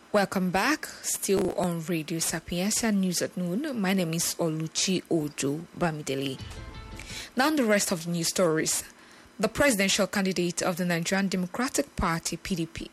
Welcome back, still on Radio Sapienza News at Noon. My name is Oluchi Ojo Bamidele. Now the rest of the news stories. The presidential candidate of the Nigerian Democratic Party, PDP,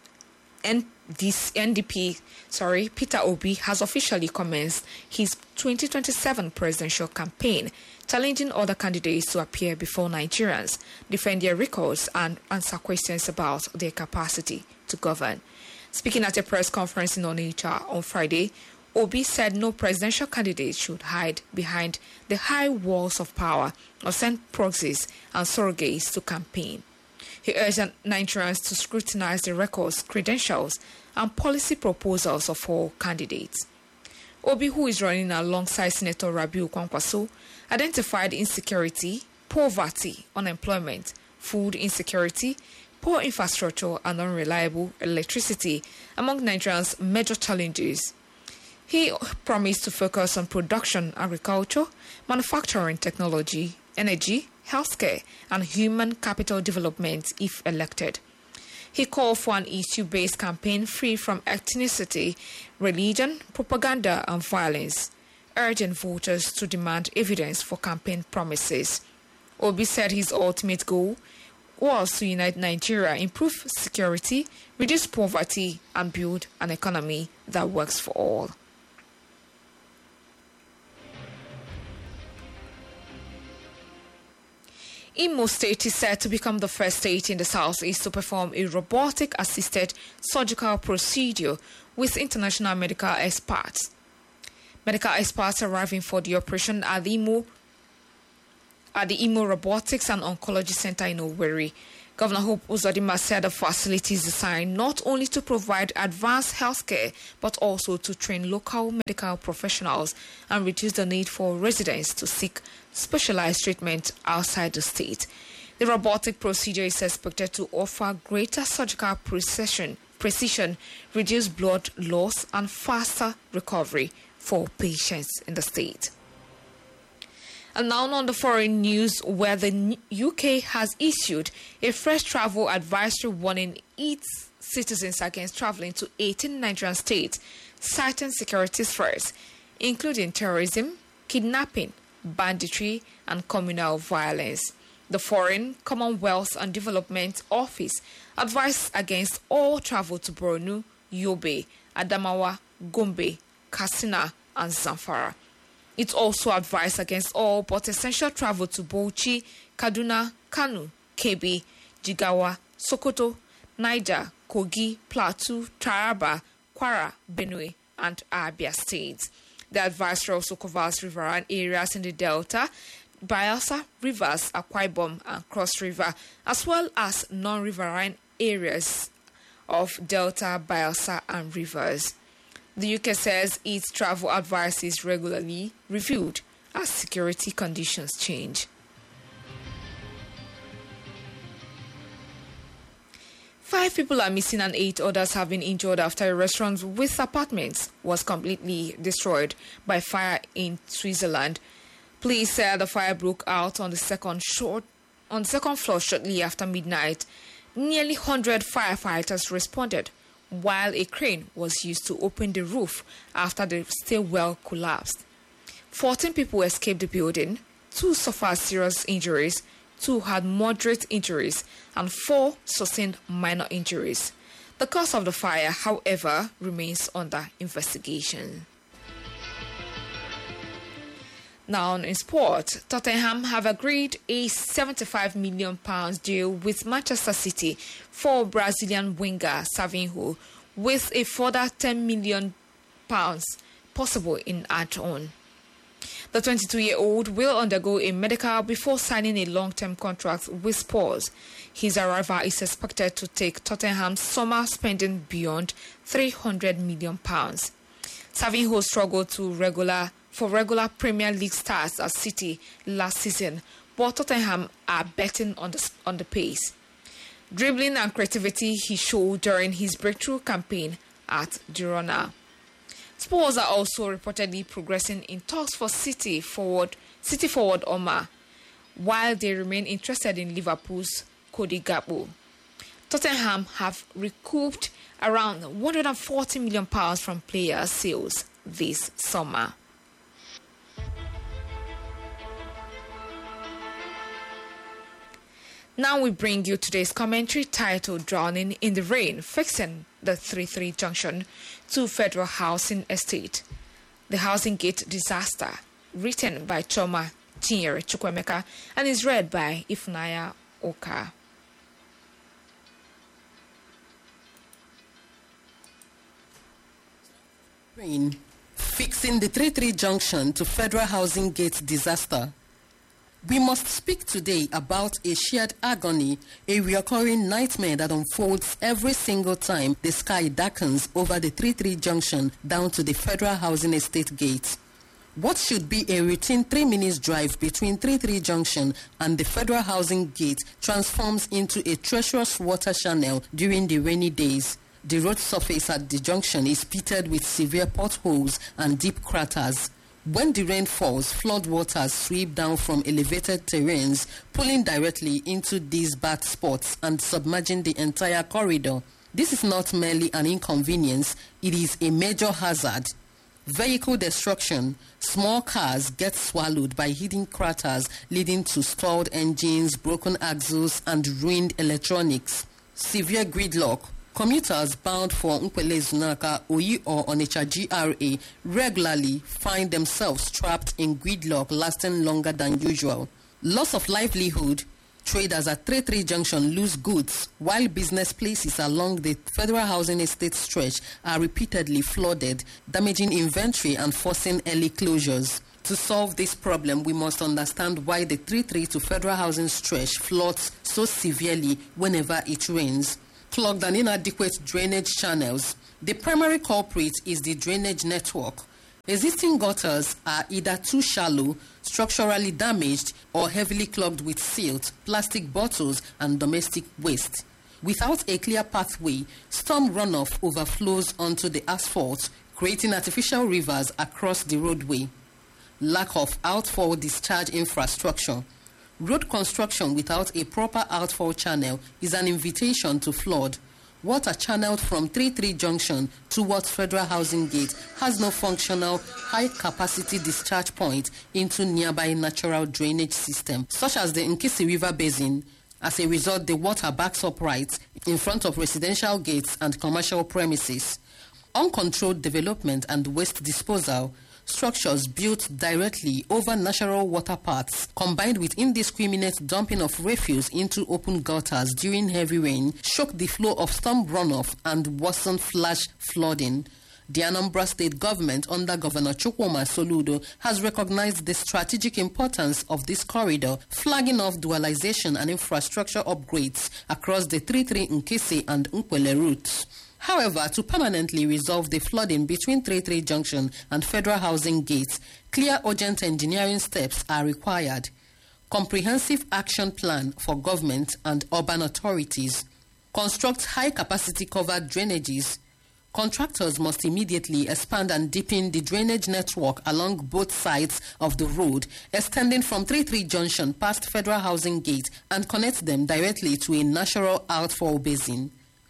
Peter Obi, has officially commenced his 2027 presidential campaign, challenging other candidates to appear before Nigerians, defend their records, and answer questions about their capacity to govern. Speaking at a press conference in Onitsha on Friday, Obi said no presidential candidate should hide behind the high walls of power or send proxies and surrogates to campaign. He urged Nigerians to scrutinize the records, credentials, and policy proposals of all candidates. Obi, who is running alongside Senator Rabiu Kwankwaso, identified insecurity, poverty, unemployment, food insecurity, poor infrastructure, and unreliable electricity among Nigerians' major challenges. He promised to focus on production, agriculture, manufacturing, technology, energy, healthcare, and human capital development if elected. He called for an issue-based campaign free from ethnicity, religion, propaganda, and violence, urging voters to demand evidence for campaign promises. Obi said his ultimate goal was to unite Nigeria, improve security, reduce poverty, and build an economy that works for all. Imo State is set to become the first state in the southeast to perform a robotic-assisted surgical procedure with international medical experts. Medical experts arriving for the operation at the Imo Robotics and Oncology Center in Owerri. Governor Hope Uzodinma said the facility is designed not only to provide advanced healthcare, but also to train local medical professionals and reduce the need for residents to seek specialized treatment outside the state. The robotic procedure is expected to offer greater surgical precision, reduce blood loss, and faster recovery for patients in the state. And now on the foreign news, where the UK has issued a fresh travel advisory warning its citizens against traveling to 18 Nigerian states, citing security threats, including terrorism, kidnapping, banditry, and communal violence. The Foreign, Commonwealth and Development Office advised against all travel to Borno, Yobe, Adamawa, Gombe, Katsina, and Zamfara. It also advised against all but essential travel to Bauchi, Kaduna, Kano, Kebbi, Jigawa, Sokoto, Niger, Kogi, Plateau, Taraba, Kwara, Benue, and Abia states. The advisory also covers riverine areas in the Delta, Bayelsa, Rivers, Akwa Ibom, and Cross River, as well as non-riverine areas of Delta, Bayelsa, and Rivers. The UK says its travel advice is regularly reviewed as security conditions change. Five people are missing and 8 others have been injured after a restaurant with apartments was completely destroyed by fire in Switzerland. Police said the fire broke out on the second floor shortly after midnight. Nearly 100 firefighters responded, while a crane was used to open the roof after the stairwell collapsed. 14 people escaped the building, 2 suffered serious injuries, 2 had moderate injuries, and 4 sustained minor injuries. The cause of the fire, however, remains under investigation. Now in sport, Tottenham have agreed a £75 million deal with Manchester City for Brazilian winger Savinho, with a further £10 million possible in add-on. The 22-year-old will undergo a medical before signing a long-term contract with Spurs. His arrival is expected to take Tottenham's summer spending beyond £300 million. Savinho struggled for regular Premier League starts at City last season, but Tottenham are betting on the pace. Dribbling and creativity he showed during his breakthrough campaign at Girona. Spurs are also reportedly progressing in talks for City forward Omar, while they remain interested in Liverpool's Cody Gakpo. Tottenham have recouped around £140 million from player sales this summer. Now we bring you today's commentary titled Drowning in the Rain, Fixing the 3-3 Junction to Federal Housing Estate. The Housing Gate Disaster, written by Choma Tinyere Chukwemeka and is read by Ifunaya Oka. Rain, Fixing the 3-3 Junction to Federal Housing Gate Disaster. We must speak today about a shared agony, a recurring nightmare that unfolds every single time the sky darkens over the 3-3 junction down to the Federal Housing Estate Gate. What should be a routine 3 minutes drive between 3-3 junction and the Federal Housing Gate transforms into a treacherous water channel during the rainy days. The road surface at the junction is pitted with severe potholes and deep craters. When the rain falls, flood waters sweep down from elevated terrains, pulling directly into these bad spots and submerging the entire corridor. This is not merely an inconvenience, it is a major hazard. Vehicle destruction. Small cars get swallowed by hidden craters leading to stalled engines, broken axles, and ruined electronics. Severe gridlock. Commuters bound for Nkwele Zunaka, Oyi or Onitsha GRA regularly find themselves trapped in gridlock lasting longer than usual. Loss of livelihood. Traders at 3-3 Junction lose goods, while business places along the Federal Housing Estate stretch are repeatedly flooded, damaging inventory and forcing early closures. To solve this problem, we must understand why the 3-3 to Federal Housing stretch floods so severely whenever it rains. Clogged and inadequate drainage channels. The primary culprit is the drainage network. Existing gutters are either too shallow, structurally damaged, or heavily clogged with silt, plastic bottles, and domestic waste. Without a clear pathway, storm runoff overflows onto the asphalt, creating artificial rivers across the roadway. Lack of outfall discharge infrastructure. Road construction without a proper outfall channel is an invitation to flood. Water channeled from 3-3 Junction towards Federal Housing Gate has no functional, high-capacity discharge point into nearby natural drainage system, such as the Nkisi River Basin. As a result, the water backs upright in front of residential gates and commercial premises. Uncontrolled development and waste disposal. Structures built directly over natural water paths, combined with indiscriminate dumping of refuse into open gutters during heavy rain, shook the flow of storm runoff and worsened flash flooding. The Anambra State government under Governor Chukwuma Soludo has recognized the strategic importance of this corridor, flagging off dualization and infrastructure upgrades across the 3-3 Nkisi and Nkwele routes. However, to permanently resolve the flooding between 3-3 Junction and Federal Housing Gate, clear urgent engineering steps are required. Comprehensive action plan for government and urban authorities. Construct high-capacity covered drainages. Contractors must immediately expand and deepen the drainage network along both sides of the road, extending from 3-3 Junction past Federal Housing Gate and connect them directly to a natural outfall basin.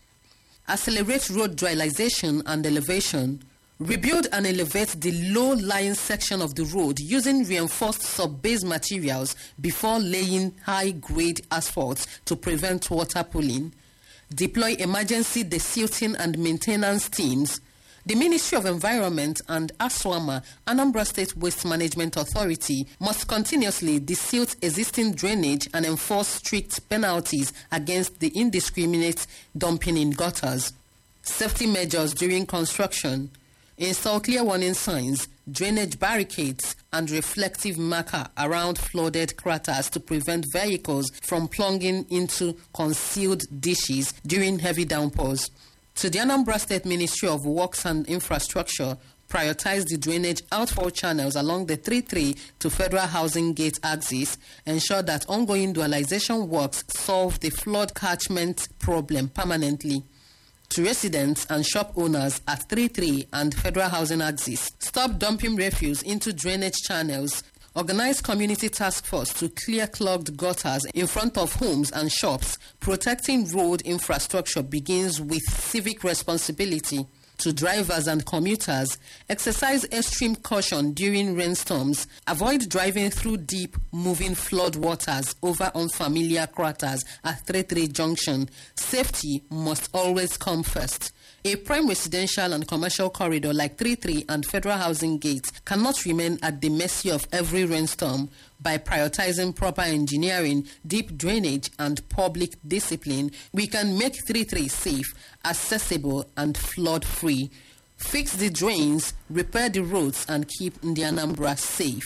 Accelerate road dualization and elevation. Rebuild and elevate the low-lying section of the road using reinforced sub-base materials before laying high-grade asphalt to prevent water pooling. Deploy emergency desilting and maintenance teams. The Ministry of Environment and ASWAMA, Anambra State Waste Management Authority, must continuously desilt existing drainage and enforce strict penalties against the indiscriminate dumping in gutters. Safety measures during construction. Install clear warning signs, drainage barricades, and reflective marker around flooded craters to prevent vehicles from plunging into concealed ditches during heavy downpours. To the Anambra State Ministry of Works and Infrastructure, prioritize the drainage outfall channels along the 3-3 to Federal Housing Gate axis, ensure that ongoing dualization works solve the flood catchment problem permanently. To residents and shop owners at 3-3 and Federal Housing axis, stop dumping refuse into drainage channels. organized community task force to clear clogged gutters in front of homes and shops. Protecting road infrastructure begins with civic responsibility. To drivers and commuters, exercise extreme caution during rainstorms. Avoid driving through deep, moving flood waters over unfamiliar craters at 33 Junction. Safety must always come first. A prime residential and commercial corridor like 33 and Federal Housing Gate cannot remain at the mercy of every rainstorm. By prioritizing proper engineering, deep drainage, and public discipline, we can make 33 safe, accessible, and flood-free. Fix the drains, repair the roads, and keep the Anambra safe.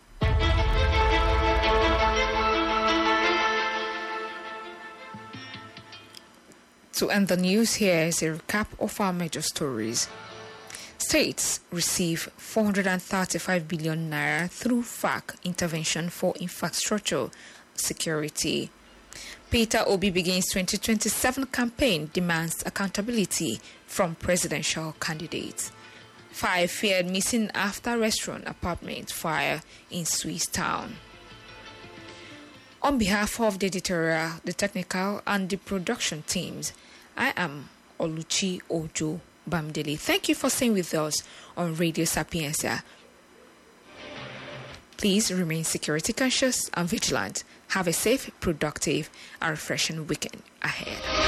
To end the news, here is a recap of our major stories. States receive 435 billion naira through FAC intervention for infrastructure security. Peter Obi begins 2027 campaign, demands accountability from presidential candidates. 5 feared missing after restaurant apartment fire in Swiss town. On behalf of the editorial, the technical, and the production teams, I am Oluchi Ojo Bamdeli. Thank you for staying with us on Radio Sapienza. Please remain security conscious and vigilant. Have a safe, productive, and refreshing weekend ahead.